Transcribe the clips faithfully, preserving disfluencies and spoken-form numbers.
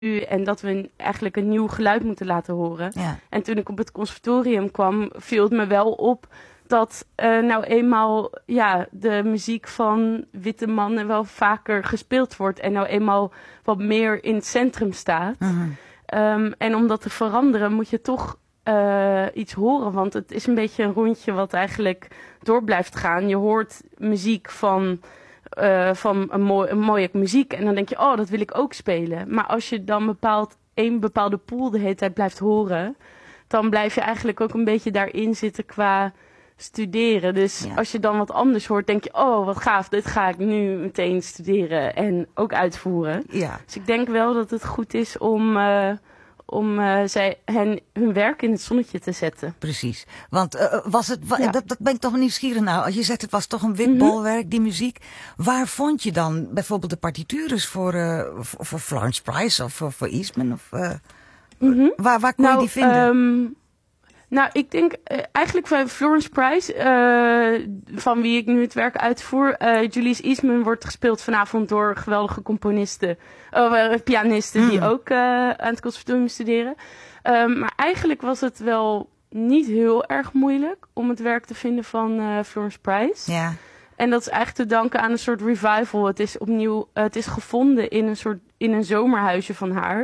en dat we eigenlijk een nieuw geluid moeten laten horen. Ja. En toen ik op het conservatorium kwam, viel het me wel op dat uh, nou eenmaal ja, de muziek van witte mannen wel vaker gespeeld wordt en nou eenmaal wat meer in het centrum staat. Mm-hmm. Um, en om dat te veranderen moet je toch uh, iets horen, want het is een beetje een rondje wat eigenlijk door blijft gaan. Je hoort muziek van, uh, van een, mooi, een mooie muziek en dan denk je, oh, dat wil ik ook spelen. Maar als je dan bepaald één bepaalde pool de hele tijd blijft horen, dan blijf je eigenlijk ook een beetje daarin zitten qua studeren. Dus ja. Als je dan wat anders hoort, denk je, oh, wat gaaf, dit ga ik nu meteen studeren en ook uitvoeren. Ja. Dus ik denk wel dat het goed is om, uh, om uh, zij, hen, hun werk in het zonnetje te zetten. Precies. Want uh, was het, wa- ja. dat, dat ben ik toch nieuwsgierig naar. Als je zegt, het was toch een wit Mm-hmm. bolwerk, die muziek. Waar vond je dan bijvoorbeeld de partitures voor, uh, voor, voor Florence Price of voor, voor Eastman? Of, uh, mm-hmm. waar, waar kon nou, je die vinden? Um, Nou, ik denk uh, eigenlijk van Florence Price, uh, van wie ik nu het werk uitvoer. Uh, Julius Eastman wordt gespeeld vanavond door geweldige componisten, uh, pianisten mm. die ook uh, aan het conservatorium studeren. Um, maar eigenlijk was het wel niet heel erg moeilijk om het werk te vinden van uh, Florence Price. Ja. En dat is eigenlijk te danken aan een soort revival. Het is opnieuw, uh, het is gevonden in een soort in een zomerhuisje van haar.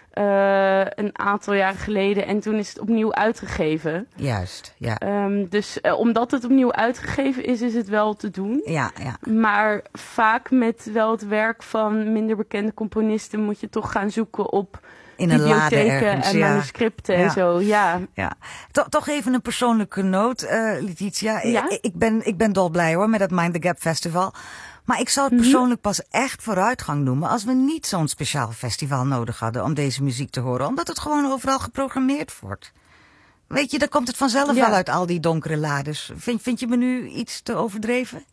Uh, een aantal jaren geleden. En toen is het opnieuw uitgegeven. Juist, ja. Um, dus uh, omdat het opnieuw uitgegeven is, is het wel te doen. Ja, ja. Maar vaak met wel het werk van minder bekende componisten moet je toch gaan zoeken op in een lade bibliotheken ergens, en ja. manuscripten ja. en zo. Ja. ja. Toch, toch even een persoonlijke noot, uh, Letitia. Ja? Ik, ik, ben, ik ben dolblij hoor met het Mind the Gap Festival. Maar ik zou het Mm-hmm. persoonlijk pas echt vooruitgang noemen als we niet zo'n speciaal festival nodig hadden om deze muziek te horen. Omdat het gewoon overal geprogrammeerd wordt. Weet je, dan komt het vanzelf ja. wel uit al die donkere lades. Vind, vind je me nu iets te overdreven?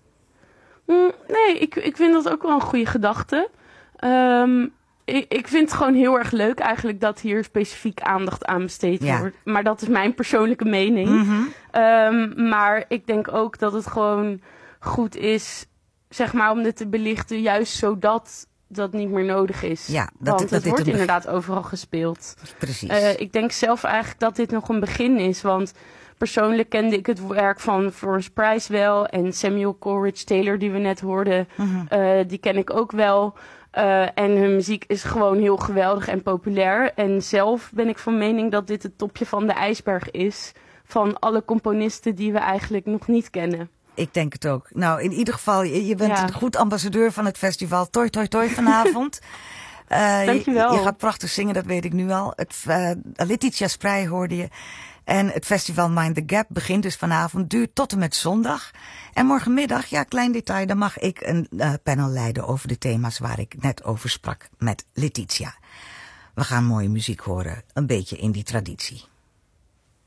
Mm, nee, ik, ik vind dat ook wel een goede gedachte. Um, ik, ik vind het gewoon heel erg leuk eigenlijk dat hier specifiek aandacht aan besteed ja. wordt. Maar dat is mijn persoonlijke mening. Mm-hmm. Um, maar ik denk ook dat het gewoon goed is, zeg maar, om dit te belichten, juist zodat dat niet meer nodig is. Ja, dat, Want dat het wordt een... inderdaad overal gespeeld. Precies. Uh, ik denk zelf eigenlijk dat dit nog een begin is, want persoonlijk kende ik het werk van Florence Price wel en Samuel Coleridge Taylor die we net hoorden, Mm-hmm. uh, die ken ik ook wel. Uh, en hun muziek is gewoon heel geweldig en populair. En zelf ben ik van mening dat dit het topje van de ijsberg is van alle componisten die we eigenlijk nog niet kennen. Ik denk het ook. Nou, in ieder geval, je, je bent ja. een goed ambassadeur van het festival Toi Toi Toi vanavond. uh, Dankjewel. Je, je gaat prachtig zingen, dat weet ik nu al. Het, uh, Letitia Sprey hoorde je. En het festival Mind the Gap begint dus vanavond, duurt tot en met zondag. En morgenmiddag, ja, klein detail, dan mag ik een uh, panel leiden over de thema's waar ik net over sprak met Letitia. We gaan mooie muziek horen, een beetje in die traditie.